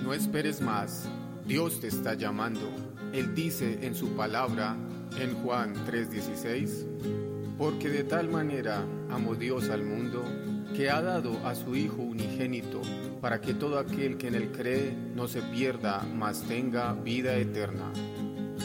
no esperes más, Dios te está llamando. Él dice en su palabra, en Juan 3:16, porque de tal manera amó Dios al mundo, que ha dado a su Hijo unigénito, para que todo aquel que en él cree no se pierda, mas tenga vida eterna.